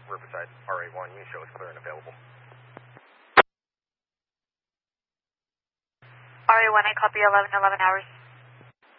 Riverside, RA1, you show is clear and available. RA1, I copy 11 hours.